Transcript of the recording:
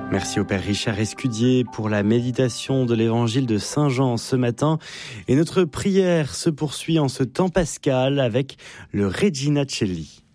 Merci au Père Richard Escudier pour la méditation de l'évangile de Saint Jean ce matin. Et notre prière se poursuit en ce temps pascal avec le Regina Coeli.